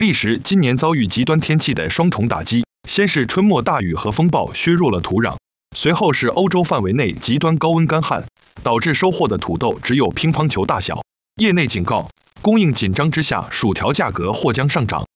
历时今年遭遇极端天气的双重打击，先是春末大雨和风暴削弱了土壤，随后是欧洲范围内极端高温干旱，导致收获的土豆只有乒乓球大小。业内警告，供应紧张之下，薯条价格或将上涨。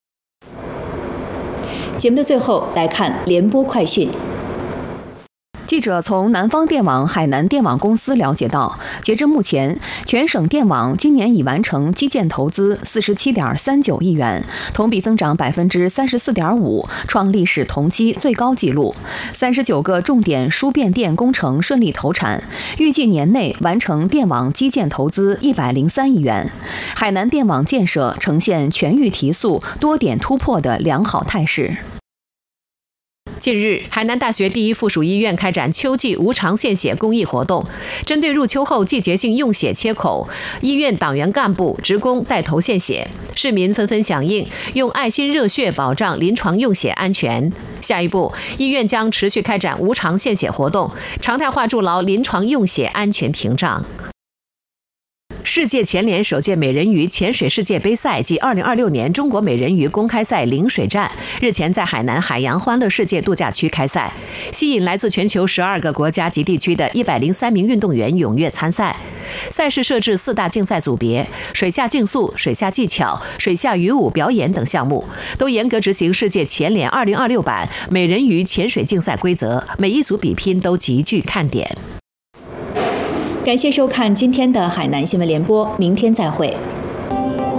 节目的最后来看联播快讯。 记者从南方电网海南电网公司了解到，截至目前，全省电网今年已完成基建投资47.39亿元，同比增长34.5%，创历史同期最高纪录。39个重点输变电工程顺利投产，预计年内完成电网基建投资103亿元。海南电网建设呈现全域提速、多点突破的良好态势。 近日，海南大学第一附属医院开展秋季无偿献血公益活动，针对入秋后季节性用血缺口，医院党员干部、职工带头献血，市民纷纷响应，用爱心热血保障临床用血安全。下一步，医院将持续开展无偿献血活动，常态化筑牢临床用血安全屏障。世界潜联首届美人鱼潜水世界杯赛及2026年中国美人鱼公开赛领水战日前在海南海洋欢乐世界度假区开赛，吸引来自全球12个国家及地区的103名运动员踊跃参赛。赛事设置4大竞赛组别，水下竞速、水下技巧、水下鱼舞表演等项目，都严格执行世界潜联2026版美人鱼潜水竞赛规则，每一组比拼都极具看点。 感谢收看今天的海南新闻联播，明天再会。